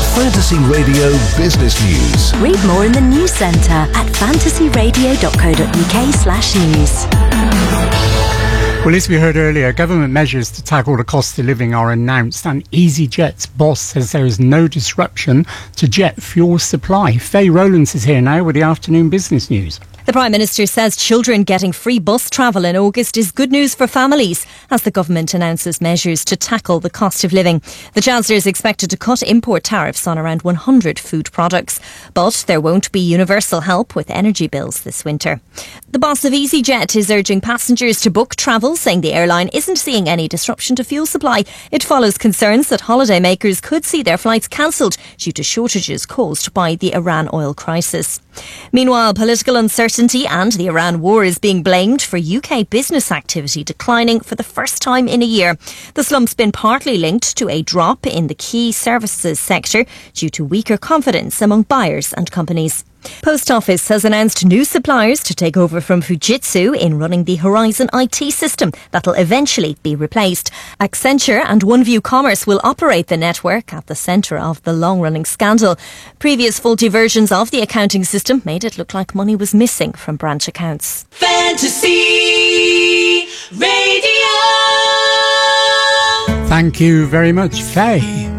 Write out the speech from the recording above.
Fantasy Radio Business News. Read more in the news centre at fantasyradio.co.uk/news. Well, as we heard earlier, government measures to tackle the cost of living are announced, and EasyJet's boss says there is no disruption to jet fuel supply. Faye Rowlands is here now with the afternoon business news. The Prime Minister says children getting free bus travel in August is good news for families as the government announces measures to tackle the cost of living. The Chancellor is expected to cut import tariffs on around 100 food products, but there won't be universal help with energy bills this winter. The boss of EasyJet is urging passengers to book travel, saying the airline isn't seeing any disruption to fuel supply. It follows concerns that holidaymakers could see their flights cancelled due to shortages caused by the Iran oil crisis. Meanwhile, political uncertainty and the Iran war is being blamed for UK business activity declining for the first time in a year. The slump's been partly linked to a drop in the key services sector due to weaker confidence among buyers and companies. Post Office has announced new suppliers to take over from Fujitsu in running the Horizon IT system that'll eventually be replaced. Accenture and OneView Commerce will operate the network at the centre of the long-running scandal. Previous faulty versions of the accounting system made it look like money was missing from branch accounts. Fantasy Radio. Thank you very much, Faye.